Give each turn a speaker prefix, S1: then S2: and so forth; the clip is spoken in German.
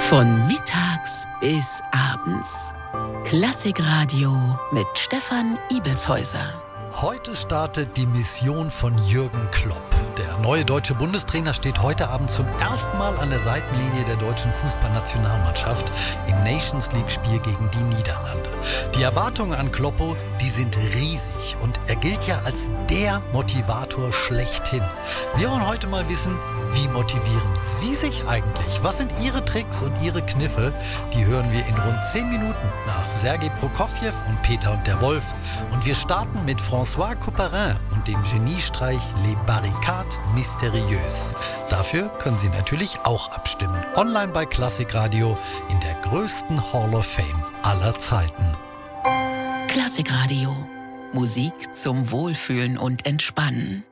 S1: Von mittags bis abends. Klassikradio mit Stefan Ibelshäuser.
S2: Heute startet die Mission von Jürgen Klopp. Der neue deutsche Bundestrainer steht heute Abend zum ersten Mal an der Seitenlinie der deutschen Fußballnationalmannschaft im Nations-League-Spiel gegen die Niederlande. Die Erwartungen an Kloppo, die sind riesig und er gilt ja als der Motivator schlechthin. Wir wollen heute mal wissen, wie motivieren Sie sich eigentlich? Was sind Ihre Tricks und Ihre Kniffe? Die hören wir in rund 10 Minuten nach Sergei Prokofjew und Peter und der Wolf. Und wir starten mit François Couperin und dem Geniestreich Les Barricades Mystérieuses. Dafür können Sie natürlich auch abstimmen. Online bei Klassikradio in der größten Hall of Fame aller Zeiten.
S1: Klassikradio. Musik zum Wohlfühlen und Entspannen.